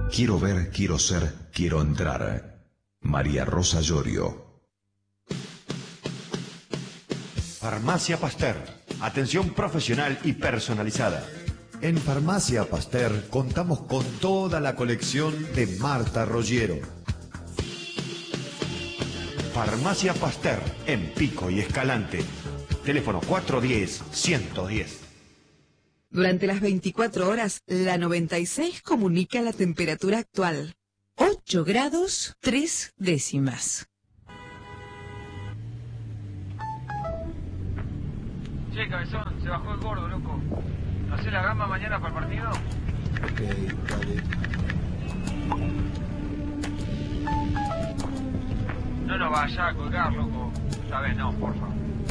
Quiero ver, quiero ser, quiero entrar. María Rosa Llorio. Farmacia Pasteur. Atención profesional y personalizada. En Farmacia Pasteur contamos con toda la colección de Marta Roggiero. Farmacia Pasteur, en Pico y Escalante. Teléfono 410-110. Durante las 24 horas, la 96 comunica la temperatura actual. 8 grados 3 décimas. Che, cabezón, se bajó el gordo, loco. ¿Hacés la gamba mañana para el partido? Ok, dale. No nos vaya a colgar, loco. Esta vez no, porfa.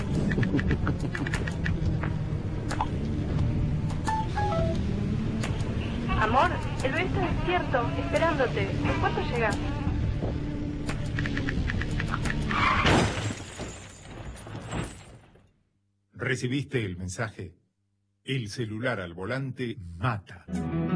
Amor, el bebé está despierto, esperándote. ¿En cuánto llegas? ¿Recibiste el mensaje? El celular al volante mata.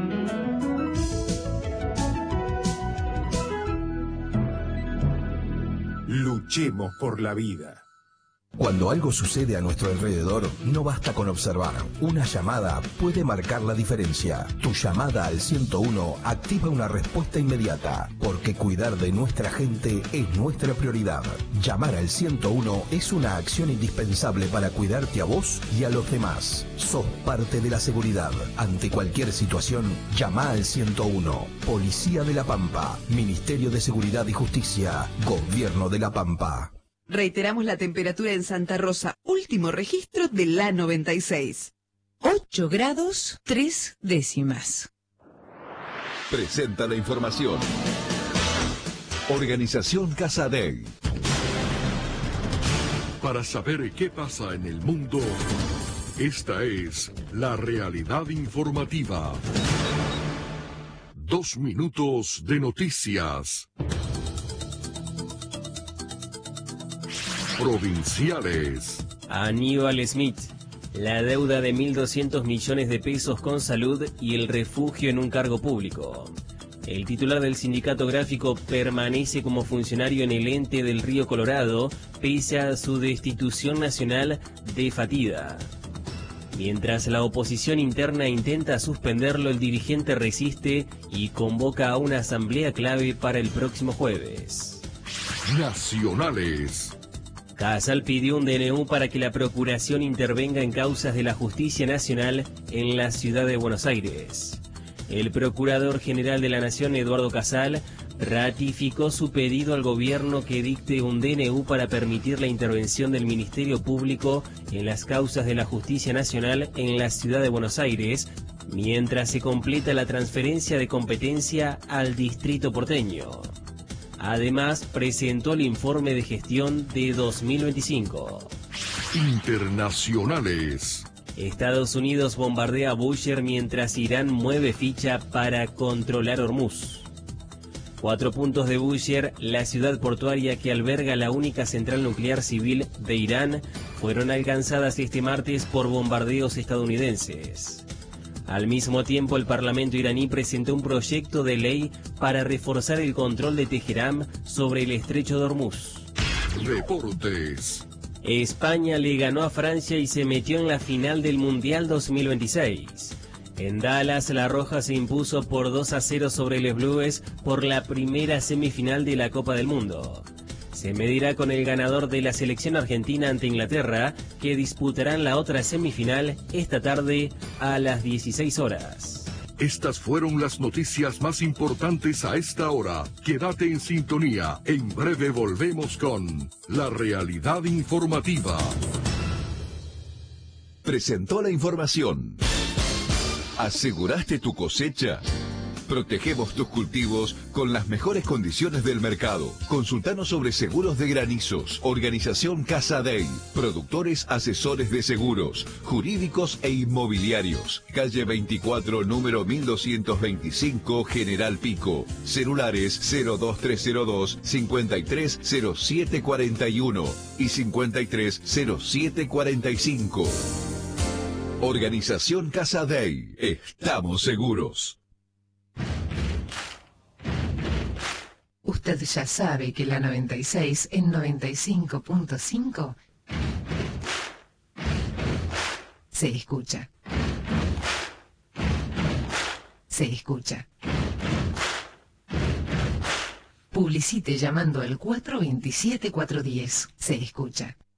Luchemos por la vida. Cuando algo sucede a nuestro alrededor, no basta con observar. Una llamada puede marcar la diferencia. Tu llamada al 101 activa una respuesta inmediata, porque cuidar de nuestra gente es nuestra prioridad. Llamar al 101 es una acción indispensable para cuidarte a vos y a los demás. Sos parte de la seguridad. Ante cualquier situación, llama al 101. Policía de La Pampa, Ministerio de Seguridad y Justicia, Gobierno de La Pampa. Reiteramos la temperatura en Santa Rosa, último registro de la 96. 8 grados 3 décimas. Presenta la información. Organización Casadei. Para saber qué pasa en el mundo, esta es la realidad informativa. 2 minutos de noticias. Provinciales. Aníbal Smith. La deuda de 1.200 millones de pesos con salud y el refugio en un cargo público. El titular del sindicato gráfico permanece como funcionario en el ente del Río Colorado, pese a su destitución nacional de Fatida. Mientras la oposición interna intenta suspenderlo, el dirigente resiste y convoca a una asamblea clave para el próximo jueves. Nacionales. Casal pidió un DNU para que la Procuración intervenga en causas de la Justicia Nacional en la ciudad de Buenos Aires. El Procurador General de la Nación, Eduardo Casal, ratificó su pedido al gobierno que dicte un DNU para permitir la intervención del Ministerio Público en las causas de la Justicia Nacional en la ciudad de Buenos Aires, mientras se completa la transferencia de competencia al Distrito Porteño. Además, presentó el informe de gestión de 2025. Internacionales. Estados Unidos bombardea a Bushehr mientras Irán mueve ficha para controlar Hormuz. 4 puntos de Bushehr, la ciudad portuaria que alberga la única central nuclear civil de Irán, fueron alcanzadas este martes por bombardeos estadounidenses. Al mismo tiempo, el Parlamento iraní presentó un proyecto de ley para reforzar el control de Teherán sobre el estrecho de Hormuz. Deportes. España le ganó a Francia y se metió en la final del Mundial 2026. En Dallas, la Roja se impuso por 2-0 sobre los Blues por la primera semifinal de la Copa del Mundo. Se medirá con el ganador de la selección argentina ante Inglaterra, que disputarán la otra semifinal esta tarde a las 16 horas. Estas fueron las noticias más importantes a esta hora. Quédate en sintonía. En breve volvemos con la realidad informativa. Presentó la información. ¿Aseguraste tu cosecha? Protegemos tus cultivos con las mejores condiciones del mercado. Consultanos sobre seguros de granizos. Organización Casadei. Productores asesores de seguros, jurídicos e inmobiliarios. Calle 24, número 1225, General Pico. Celulares 02302 530741 y 530745. Organización Casadei. Estamos seguros. Usted ya sabe que la 96 en 95.5 se escucha. Se escucha. Publicite llamando al 427-410. Se escucha.